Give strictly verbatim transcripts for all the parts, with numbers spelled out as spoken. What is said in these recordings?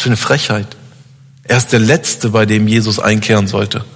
für eine Frechheit. Er ist der Letzte, bei dem Jesus einkehren sollte.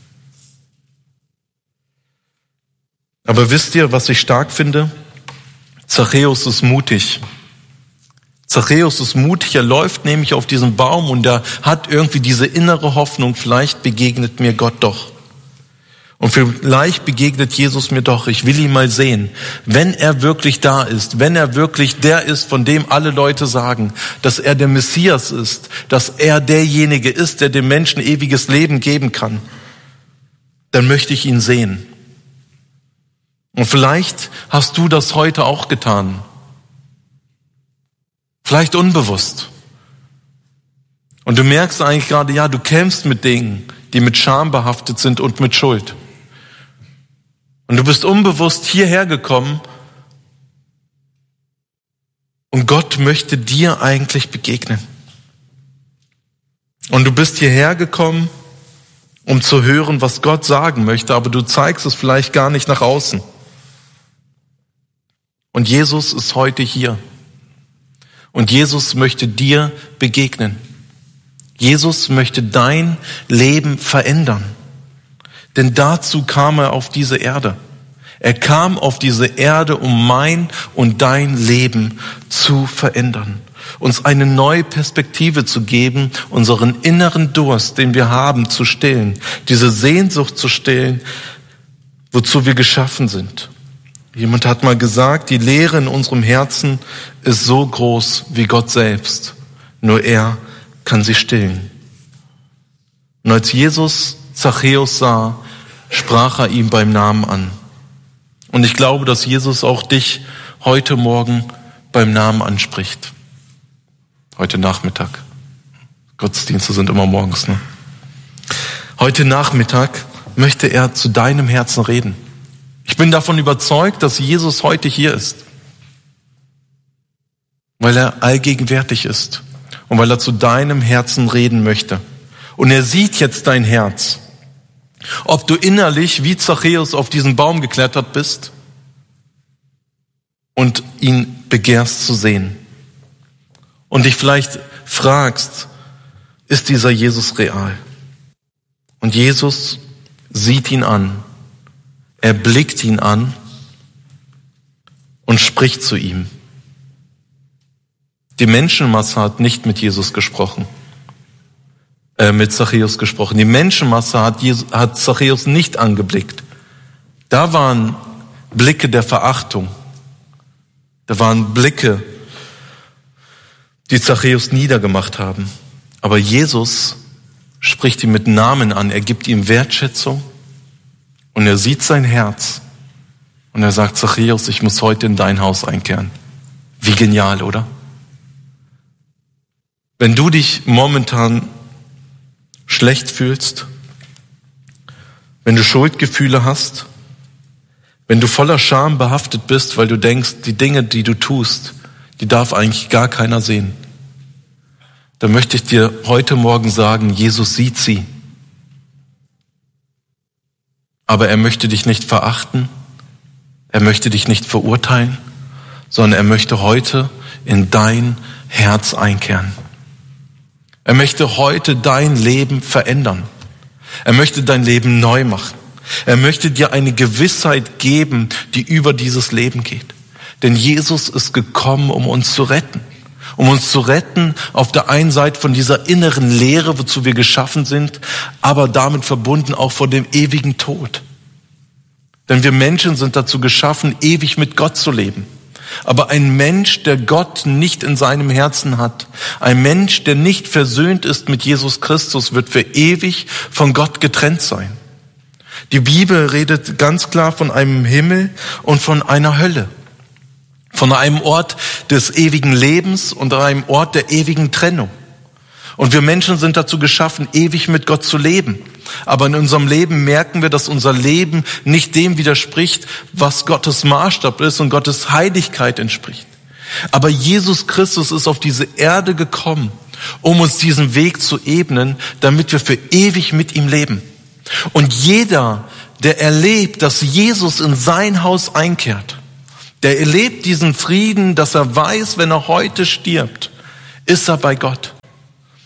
Aber wisst ihr, was ich stark finde? Zachäus ist mutig. Zachäus ist mutig, er läuft nämlich auf diesen Baum und er hat irgendwie diese innere Hoffnung, vielleicht begegnet mir Gott doch. Und vielleicht begegnet Jesus mir doch, ich will ihn mal sehen. Wenn er wirklich da ist, wenn er wirklich der ist, von dem alle Leute sagen, dass er der Messias ist, dass er derjenige ist, der dem Menschen ewiges Leben geben kann, dann möchte ich ihn sehen. Und vielleicht hast du das heute auch getan. Vielleicht unbewusst. Und du merkst eigentlich gerade, ja, du kämpfst mit Dingen, die mit Scham behaftet sind und mit Schuld. Und du bist unbewusst hierher gekommen und Gott möchte dir eigentlich begegnen. Und du bist hierher gekommen, um zu hören, was Gott sagen möchte, aber du zeigst es vielleicht gar nicht nach außen. Und Jesus ist heute hier. Und Jesus möchte dir begegnen. Jesus möchte dein Leben verändern. Denn dazu kam er auf diese Erde. Er kam auf diese Erde, um mein und dein Leben zu verändern. Uns eine neue Perspektive zu geben, unseren inneren Durst, den wir haben, zu stillen. Diese Sehnsucht zu stillen, wozu wir geschaffen sind. Jemand hat mal gesagt, die Leere in unserem Herzen ist so groß wie Gott selbst. Nur er kann sie stillen. Und als Jesus Zachäus sah, sprach er ihn beim Namen an. Und ich glaube, dass Jesus auch dich heute Morgen beim Namen anspricht. Heute Nachmittag. Gottesdienste sind immer morgens, ne? Heute Nachmittag möchte er zu deinem Herzen reden. Ich bin davon überzeugt, dass Jesus heute hier ist, weil er allgegenwärtig ist und weil er zu deinem Herzen reden möchte. Und er sieht jetzt dein Herz. Ob du innerlich wie Zachäus auf diesen Baum geklettert bist und ihn begehrst zu sehen. Und dich vielleicht fragst, ist dieser Jesus real? Und Jesus sieht ihn an. Er blickt ihn an und spricht zu ihm. Die Menschenmasse hat nicht mit Jesus gesprochen, äh, mit Zachäus gesprochen. Die Menschenmasse hat, Jesus, hat Zachäus nicht angeblickt. Da waren Blicke der Verachtung. Da waren Blicke, die Zachäus niedergemacht haben. Aber Jesus spricht ihn mit Namen an. Er gibt ihm Wertschätzung. Und er sieht sein Herz und er sagt, Zachäus, ich muss heute in dein Haus einkehren. Wie genial, oder? Wenn du dich momentan schlecht fühlst, wenn du Schuldgefühle hast, wenn du voller Scham behaftet bist, weil du denkst, die Dinge, die du tust, die darf eigentlich gar keiner sehen, dann möchte ich dir heute Morgen sagen, Jesus sieht sie. Aber er möchte dich nicht verachten, er möchte dich nicht verurteilen, sondern er möchte heute in dein Herz einkehren. Er möchte heute dein Leben verändern. Er möchte dein Leben neu machen. Er möchte dir eine Gewissheit geben, die über dieses Leben geht. Denn Jesus ist gekommen, um uns zu retten. Um uns zu retten auf der einen Seite von dieser inneren Leere, wozu wir geschaffen sind, aber damit verbunden auch vor dem ewigen Tod. Denn wir Menschen sind dazu geschaffen, ewig mit Gott zu leben. Aber ein Mensch, der Gott nicht in seinem Herzen hat, ein Mensch, der nicht versöhnt ist mit Jesus Christus, wird für ewig von Gott getrennt sein. Die Bibel redet ganz klar von einem Himmel und von einer Hölle. Von einem Ort des ewigen Lebens und einem Ort der ewigen Trennung. Und wir Menschen sind dazu geschaffen, ewig mit Gott zu leben. Aber in unserem Leben merken wir, dass unser Leben nicht dem widerspricht, was Gottes Maßstab ist und Gottes Heiligkeit entspricht. Aber Jesus Christus ist auf diese Erde gekommen, um uns diesen Weg zu ebnen, damit wir für ewig mit ihm leben. Und jeder, der erlebt, dass Jesus in sein Haus einkehrt, der erlebt diesen Frieden, dass er weiß, wenn er heute stirbt, ist er bei Gott.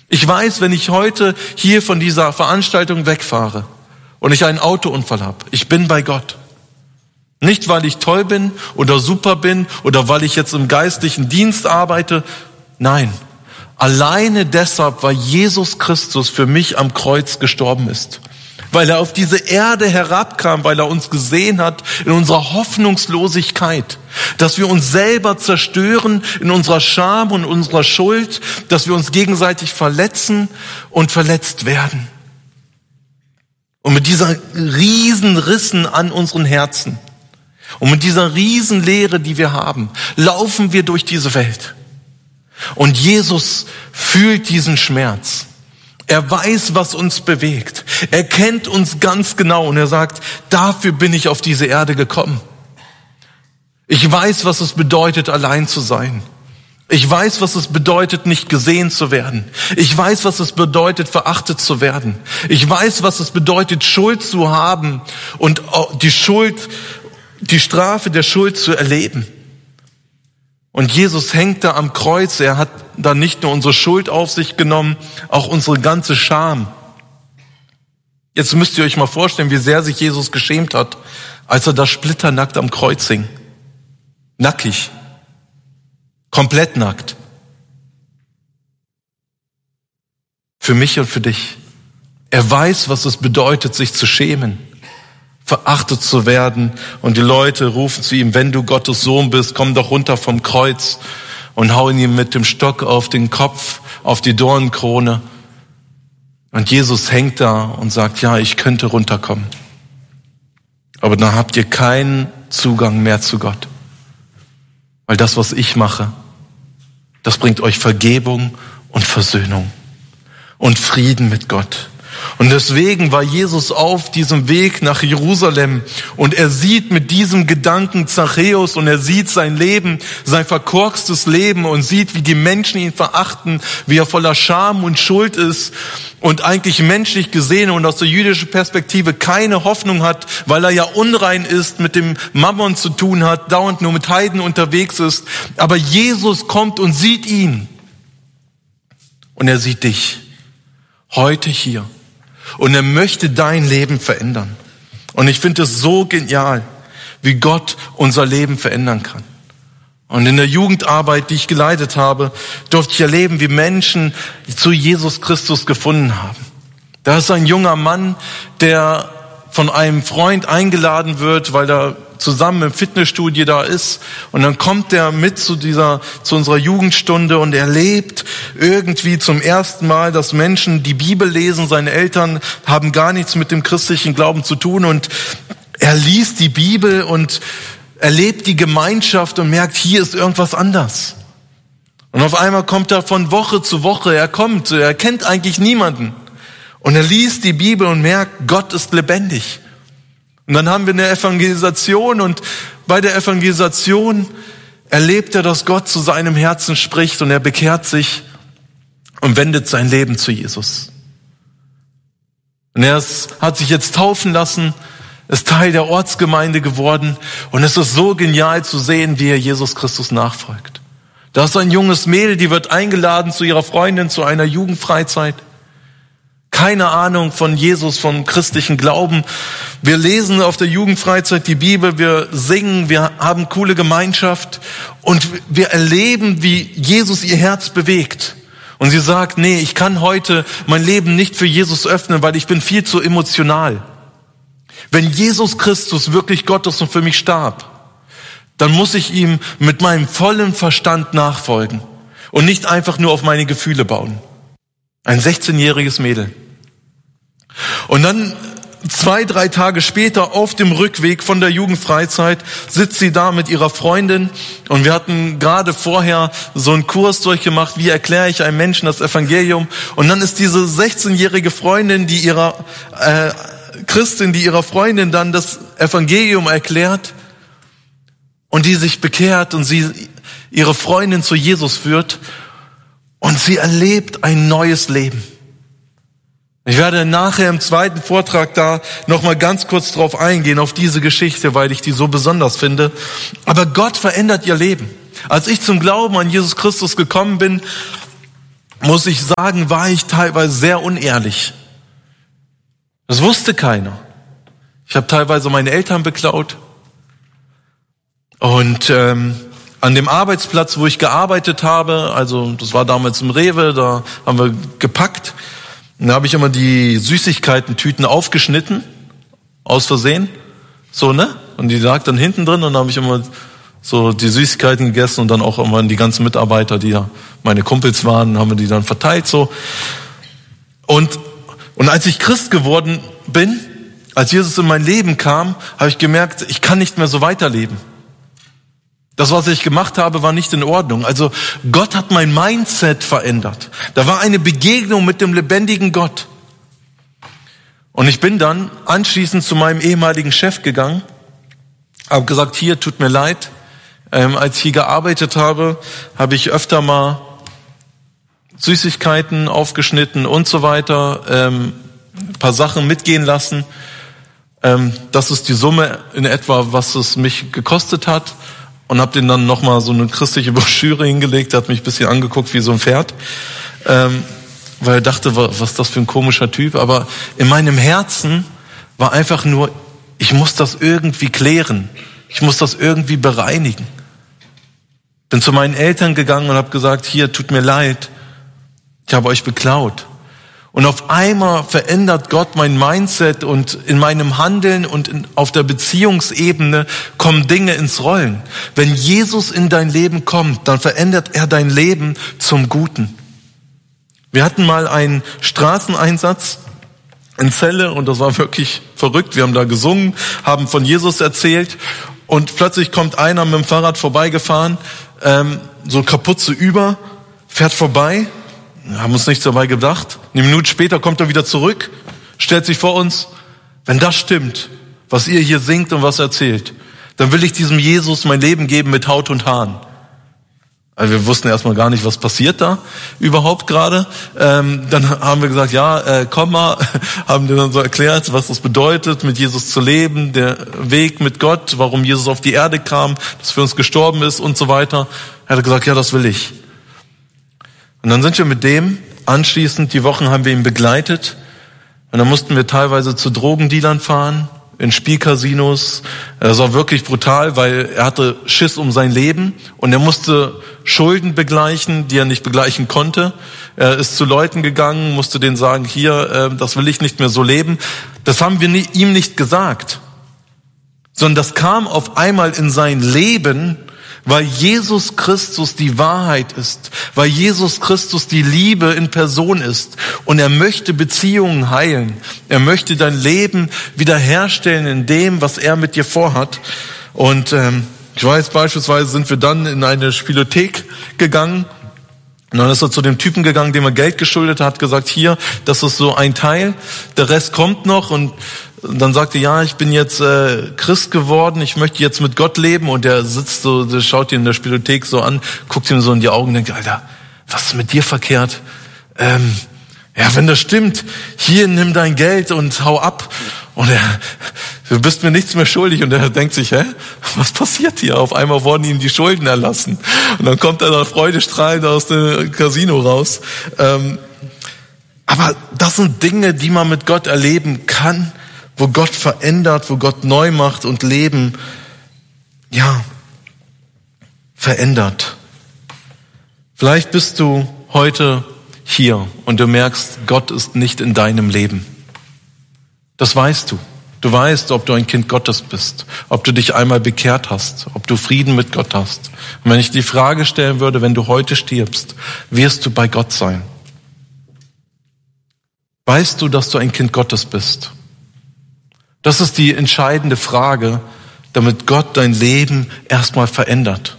Ich weiß, wenn ich heute hier von dieser Veranstaltung wegfahre und ich einen Autounfall habe, ich bin bei Gott. Nicht, weil ich toll bin oder super bin oder weil ich jetzt im geistlichen Dienst arbeite. Nein, alleine deshalb, weil Jesus Christus für mich am Kreuz gestorben ist. Weil er auf diese Erde herabkam, weil er uns gesehen hat in unserer Hoffnungslosigkeit, dass wir uns selber zerstören in unserer Scham und unserer Schuld, dass wir uns gegenseitig verletzen und verletzt werden. Und mit dieser riesen Rissen an unseren Herzen und mit dieser riesen Leere, die wir haben, laufen wir durch diese Welt. Und Jesus fühlt diesen Schmerz. Er weiß, was uns bewegt. Er kennt uns ganz genau und er sagt, dafür bin ich auf diese Erde gekommen. Ich weiß, was es bedeutet, allein zu sein. Ich weiß, was es bedeutet, nicht gesehen zu werden. Ich weiß, was es bedeutet, verachtet zu werden. Ich weiß, was es bedeutet, Schuld zu haben und die Schuld, die Strafe der Schuld zu erleben. Und Jesus hängt da am Kreuz. Er hat da nicht nur unsere Schuld auf sich genommen, auch unsere ganze Scham. Jetzt müsst ihr euch mal vorstellen, wie sehr sich Jesus geschämt hat, als er da splitternackt am Kreuz hing. Nackig. Komplett nackt. Für mich und für dich. Er weiß, was es bedeutet, sich zu schämen, verachtet zu werden. Und die Leute rufen zu ihm, wenn du Gottes Sohn bist, komm doch runter vom Kreuz, und hauen ihm mit dem Stock auf den Kopf, auf die Dornenkrone. Und Jesus hängt da und sagt, ja, ich könnte runterkommen. Aber dann habt ihr keinen Zugang mehr zu Gott. Weil das, was ich mache, das bringt euch Vergebung und Versöhnung und Frieden mit Gott. Und deswegen war Jesus auf diesem Weg nach Jerusalem und er sieht mit diesem Gedanken Zachäus und er sieht sein Leben, sein verkorkstes Leben und sieht, wie die Menschen ihn verachten, wie er voller Scham und Schuld ist und eigentlich menschlich gesehen und aus der jüdischen Perspektive keine Hoffnung hat, weil er ja unrein ist, mit dem Mammon zu tun hat, dauernd nur mit Heiden unterwegs ist. Aber Jesus kommt und sieht ihn und er sieht dich heute hier. Und er möchte dein Leben verändern. Und ich finde es so genial, wie Gott unser Leben verändern kann. Und in der Jugendarbeit, die ich geleitet habe, durfte ich erleben, wie Menschen zu Jesus Christus gefunden haben. Da ist ein junger Mann, der von einem Freund eingeladen wird, weil er zusammen im Fitnessstudio da ist. Und dann kommt er mit zu dieser, zu unserer Jugendstunde und erlebt irgendwie zum ersten Mal, dass Menschen die Bibel lesen. Seine Eltern haben gar nichts mit dem christlichen Glauben zu tun und er liest die Bibel und erlebt die Gemeinschaft und merkt, hier ist irgendwas anders. Und auf einmal kommt er von Woche zu Woche, er kommt, er kennt eigentlich niemanden. Und er liest die Bibel und merkt, Gott ist lebendig. Und dann haben wir eine Evangelisation und bei der Evangelisation erlebt er, dass Gott zu seinem Herzen spricht und er bekehrt sich und wendet sein Leben zu Jesus. Und er ist, hat sich jetzt taufen lassen, ist Teil der Ortsgemeinde geworden und es ist so genial zu sehen, wie er Jesus Christus nachfolgt. Da ist ein junges Mädel, die wird eingeladen zu ihrer Freundin zu einer Jugendfreizeit. Keine Ahnung von Jesus, vom christlichen Glauben. Wir lesen auf der Jugendfreizeit die Bibel, wir singen, wir haben coole Gemeinschaft und wir erleben, wie Jesus ihr Herz bewegt. Und sie sagt, nee, ich kann heute mein Leben nicht für Jesus öffnen, weil ich bin viel zu emotional. Wenn Jesus Christus wirklich Gott ist und für mich starb, dann muss ich ihm mit meinem vollen Verstand nachfolgen und nicht einfach nur auf meine Gefühle bauen. Ein sechzehnjähriges Mädel. Und dann zwei, drei Tage später auf dem Rückweg von der Jugendfreizeit sitzt sie da mit ihrer Freundin und wir hatten gerade vorher so einen Kurs durchgemacht, wie erkläre ich einem Menschen das Evangelium, und dann ist diese sechzehnjährige Freundin, die ihrer äh, Christin, die ihrer Freundin dann das Evangelium erklärt und die sich bekehrt und sie ihre Freundin zu Jesus führt und sie erlebt ein neues Leben. Ich werde nachher im zweiten Vortrag da nochmal ganz kurz drauf eingehen, auf diese Geschichte, weil ich die so besonders finde. Aber Gott verändert ihr Leben. Als ich zum Glauben an Jesus Christus gekommen bin, muss ich sagen, war ich teilweise sehr unehrlich. Das wusste keiner. Ich habe teilweise meine Eltern beklaut. Und ähm, an dem Arbeitsplatz, wo ich gearbeitet habe, also das war damals im Rewe, da haben wir gepackt. Und da habe ich immer die Süßigkeiten-Tüten aufgeschnitten, aus Versehen, so, ne? Und die lag dann hinten drin und da habe ich immer so die Süßigkeiten gegessen und dann auch immer die ganzen Mitarbeiter, die ja meine Kumpels waren, haben wir die dann verteilt, so. Und, und als ich Christ geworden bin, als Jesus in mein Leben kam, habe ich gemerkt, ich kann nicht mehr so weiterleben. Das, was ich gemacht habe, war nicht in Ordnung. Also Gott hat mein Mindset verändert. Da war eine Begegnung mit dem lebendigen Gott. Und ich bin dann anschließend zu meinem ehemaligen Chef gegangen, habe gesagt, hier, tut mir leid. Ähm, als ich hier gearbeitet habe, habe ich öfter mal Süßigkeiten aufgeschnitten und so weiter, ähm, ein paar Sachen mitgehen lassen. Ähm, das ist die Summe in etwa, was es mich gekostet hat. Und habe den dann nochmal so eine christliche Broschüre hingelegt, der hat mich ein bisschen angeguckt wie so ein Pferd, ähm, weil er dachte, was ist das für ein komischer Typ. Aber in meinem Herzen war einfach nur, ich muss das irgendwie klären, ich muss das irgendwie bereinigen. Bin zu meinen Eltern gegangen und habe gesagt, hier, tut mir leid, ich habe euch beklaut. Und auf einmal verändert Gott mein Mindset und in meinem Handeln und in, auf der Beziehungsebene kommen Dinge ins Rollen. Wenn Jesus in dein Leben kommt, dann verändert er dein Leben zum Guten. Wir hatten mal einen Straßeneinsatz in Celle und das war wirklich verrückt. Wir haben da gesungen, haben von Jesus erzählt und plötzlich kommt einer mit dem Fahrrad vorbeigefahren, ähm, so kaputt so über, fährt vorbei. Haben uns nichts dabei gedacht. Eine Minute später kommt er wieder zurück, stellt sich vor uns, wenn das stimmt, was ihr hier singt und was erzählt, dann will ich diesem Jesus mein Leben geben mit Haut und Haaren. Also wir wussten erstmal gar nicht, was passiert da überhaupt gerade. Ähm, dann haben wir gesagt, ja, äh, komm mal, haben wir dann so erklärt, was das bedeutet, mit Jesus zu leben, der Weg mit Gott, warum Jesus auf die Erde kam, dass für uns gestorben ist und so weiter. Er hat gesagt, ja, das will ich. Und dann sind wir mit dem, anschließend, die Wochen haben wir ihn begleitet. Und dann mussten wir teilweise zu Drogendealern fahren, in Spielcasinos. Das war wirklich brutal, weil er hatte Schiss um sein Leben und er musste Schulden begleichen, die er nicht begleichen konnte. Er ist zu Leuten gegangen, musste denen sagen, hier, das will ich nicht mehr so leben. Das haben wir ihm nicht gesagt, sondern das kam auf einmal in sein Leben, weil Jesus Christus die Wahrheit ist, weil Jesus Christus die Liebe in Person ist und er möchte Beziehungen heilen. Er möchte dein Leben wiederherstellen in dem, was er mit dir vorhat. Und ähm, ich weiß, beispielsweise sind wir dann in eine Spielothek gegangen und dann ist er zu dem Typen gegangen, dem er Geld geschuldet hat, gesagt, hier, das ist so ein Teil, der Rest kommt noch. Und dann sagte, ja, ich bin jetzt äh, Christ geworden, ich möchte jetzt mit Gott leben. Und der sitzt so, der schaut ihn in der Spielothek so an, guckt ihm so in die Augen und denkt, Alter, was ist mit dir verkehrt? Ähm, ja, wenn das stimmt, hier, nimm dein Geld und hau ab. Und er, du bist mir nichts mehr schuldig. Und er denkt sich, hä, was passiert hier? Auf einmal wurden ihm die Schulden erlassen. Und dann kommt er da freudestrahlend aus dem Casino raus. Ähm, aber das sind Dinge, die man mit Gott erleben kann, wo Gott verändert, wo Gott neu macht und Leben, ja, verändert. Vielleicht bist du heute hier und du merkst, Gott ist nicht in deinem Leben. Das weißt du. Du weißt, ob du ein Kind Gottes bist, ob du dich einmal bekehrt hast, ob du Frieden mit Gott hast. Und wenn ich die Frage stellen würde, wenn du heute stirbst, wirst du bei Gott sein? Weißt du, dass du ein Kind Gottes bist? Das ist die entscheidende Frage, damit Gott dein Leben erstmal verändert.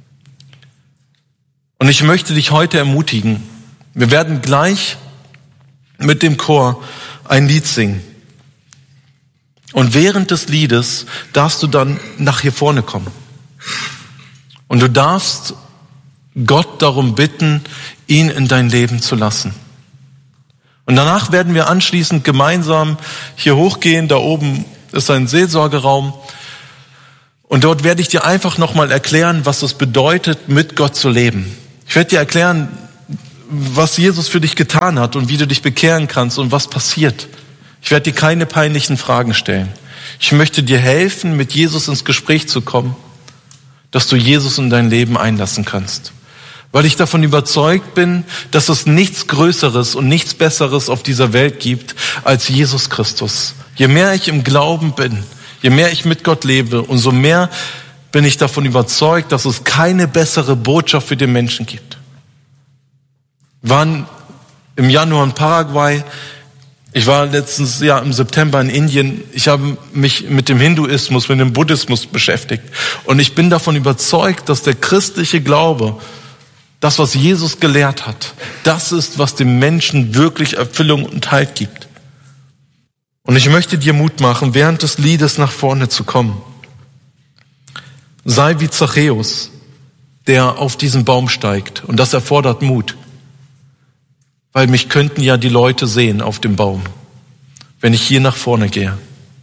Und ich möchte dich heute ermutigen. Wir werden gleich mit dem Chor ein Lied singen. Und während des Liedes darfst du dann nach hier vorne kommen. Und du darfst Gott darum bitten, ihn in dein Leben zu lassen. Und danach werden wir anschließend gemeinsam hier hochgehen. Da oben ist ein Seelsorgeraum. Und dort werde ich dir einfach nochmal erklären, was es bedeutet, mit Gott zu leben. Ich werde dir erklären, was Jesus für dich getan hat und wie du dich bekehren kannst und was passiert. Ich werde dir keine peinlichen Fragen stellen. Ich möchte dir helfen, mit Jesus ins Gespräch zu kommen, dass du Jesus in dein Leben einlassen kannst. Weil ich davon überzeugt bin, dass es nichts Größeres und nichts Besseres auf dieser Welt gibt als Jesus Christus. Je mehr ich im Glauben bin, je mehr ich mit Gott lebe, umso mehr bin ich davon überzeugt, dass es keine bessere Botschaft für den Menschen gibt. Wir waren im Januar in Paraguay. Ich war letztens Jahr im September in Indien. Ich habe mich mit dem Hinduismus, mit dem Buddhismus beschäftigt. Und ich bin davon überzeugt, dass der christliche Glaube, das, was Jesus gelehrt hat, das ist, was dem Menschen wirklich Erfüllung und Halt gibt. Und ich möchte dir Mut machen, während des Liedes nach vorne zu kommen. Sei wie Zachäus, der auf diesen Baum steigt. Und das erfordert Mut. Weil mich könnten ja die Leute sehen auf dem Baum, wenn ich hier nach vorne gehe.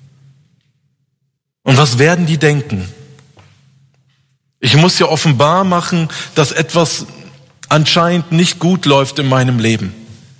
Und was werden die denken? Ich muss ja offenbar machen, dass etwas anscheinend nicht gut läuft in meinem Leben.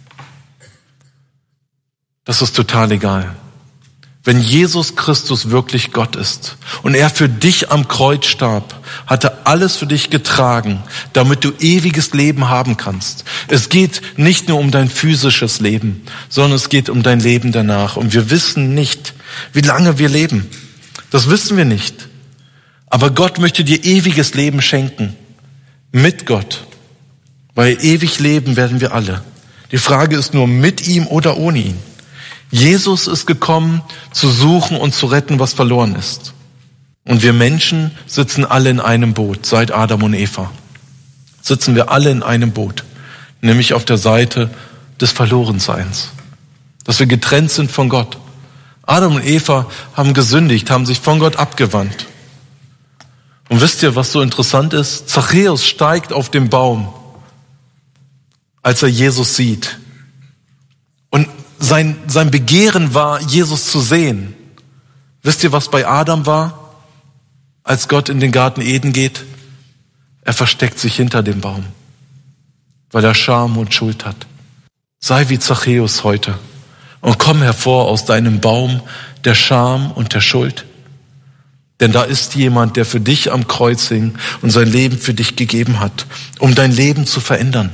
Das ist total egal. Wenn Jesus Christus wirklich Gott ist und er für dich am Kreuz starb, hat er alles für dich getragen, damit du ewiges Leben haben kannst. Es geht nicht nur um dein physisches Leben, sondern es geht um dein Leben danach. Und wir wissen nicht, wie lange wir leben. Das wissen wir nicht. Aber Gott möchte dir ewiges Leben schenken. Mit Gott. Weil ewig leben werden wir alle. Die Frage ist nur, mit ihm oder ohne ihn. Jesus ist gekommen, zu suchen und zu retten, was verloren ist. Und wir Menschen sitzen alle in einem Boot, seit Adam und Eva. Sitzen wir alle in einem Boot, nämlich auf der Seite des Verlorenseins. Dass wir getrennt sind von Gott. Adam und Eva haben gesündigt, haben sich von Gott abgewandt. Und wisst ihr, was so interessant ist? Zachäus steigt auf den Baum, als er Jesus sieht. Und sein, sein Begehren war, Jesus zu sehen. Wisst ihr, was bei Adam war, als Gott in den Garten Eden geht? Er versteckt sich hinter dem Baum, weil er Scham und Schuld hat. Sei wie Zachäus heute und komm hervor aus deinem Baum der Scham und der Schuld. Denn da ist jemand, der für dich am Kreuz hing und sein Leben für dich gegeben hat, um dein Leben zu verändern.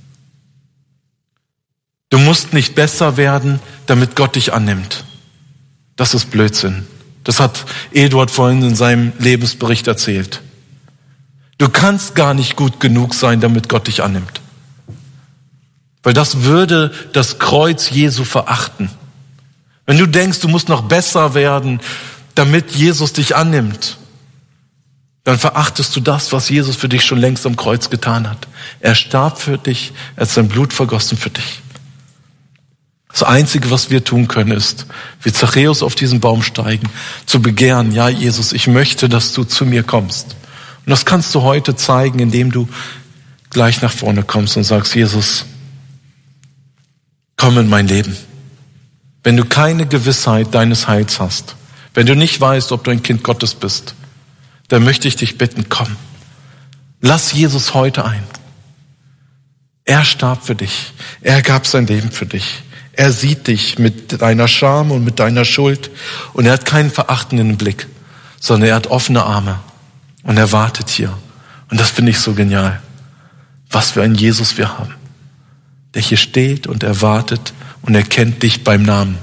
Du musst nicht besser werden, damit Gott dich annimmt. Das ist Blödsinn. Das hat Eduard vorhin in seinem Lebensbericht erzählt. Du kannst gar nicht gut genug sein, damit Gott dich annimmt. Weil das würde das Kreuz Jesu verachten. Wenn du denkst, du musst noch besser werden, damit Jesus dich annimmt, dann verachtest du das, was Jesus für dich schon längst am Kreuz getan hat. Er starb für dich, er hat sein Blut vergossen für dich. Das Einzige, was wir tun können, ist, wie Zachäus auf diesen Baum steigen, zu begehren, ja Jesus, ich möchte, dass du zu mir kommst. Und das kannst du heute zeigen, indem du gleich nach vorne kommst und sagst, Jesus, komm in mein Leben. Wenn du keine Gewissheit deines Heils hast, wenn du nicht weißt, ob du ein Kind Gottes bist, dann möchte ich dich bitten, komm. Lass Jesus heute ein. Er starb für dich. Er gab sein Leben für dich. Er sieht dich mit deiner Scham und mit deiner Schuld und er hat keinen verachtenden Blick, sondern er hat offene Arme und er wartet hier. Und das finde ich so genial. Was für einen Jesus wir haben, der hier steht und er wartet und er kennt dich beim Namen.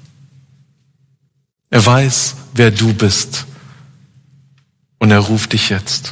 Er weiß, wer du bist und er ruft dich jetzt.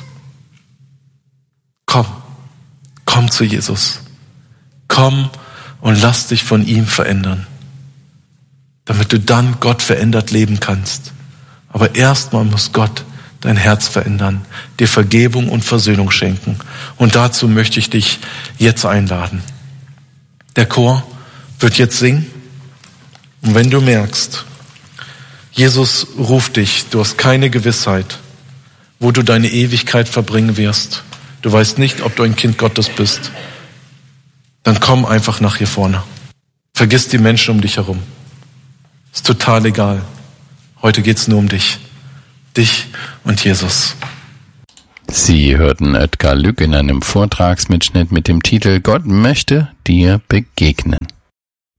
Komm, komm zu Jesus. Komm und lass dich von ihm verändern, damit du dann Gott verändert leben kannst. Aber erstmal muss Gott dein Herz verändern, dir Vergebung und Versöhnung schenken. Und dazu möchte ich dich jetzt einladen. Der Chor wird jetzt singen. Und wenn du merkst, Jesus ruft dich, du hast keine Gewissheit, wo du deine Ewigkeit verbringen wirst, du weißt nicht, ob du ein Kind Gottes bist, dann komm einfach nach hier vorne. Vergiss die Menschen um dich herum. Ist total egal. Heute geht's nur um dich. Dich und Jesus. Sie hörten Oetker Lück in einem Vortragsmitschnitt mit dem Titel Gott möchte dir begegnen.